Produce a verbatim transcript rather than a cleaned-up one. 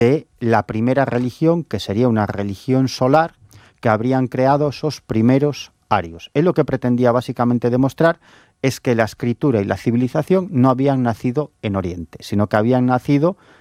de la primera religión, que sería una religión solar, que habrían creado esos primeros arios. Él lo que pretendía básicamente demostrar es que la escritura y la civilización no habían nacido en Oriente, sino que habían nacido